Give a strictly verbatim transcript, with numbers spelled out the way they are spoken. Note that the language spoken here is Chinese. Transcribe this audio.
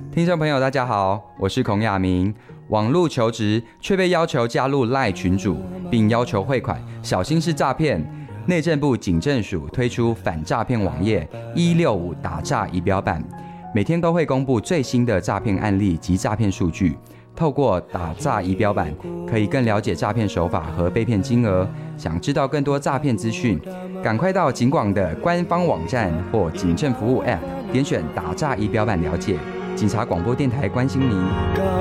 听众朋友，大家好，我是孔亚明。网络求职却被要求加入 LINE 群组，并要求汇款，小心是诈骗。内政部警政署推出反诈骗网页一六五打诈仪表板，每天都会公布最新的诈骗案例及诈骗数据。透过打诈仪表板，可以更了解诈骗手法和被骗金额。想知道更多诈骗资讯，赶快到警广的官方网站或警政服务 App， 点选打诈仪表板了解。警察广播电台关心您。